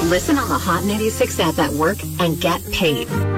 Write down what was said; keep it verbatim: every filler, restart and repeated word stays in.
Listen on the Hot ninety-six app at work and get paid.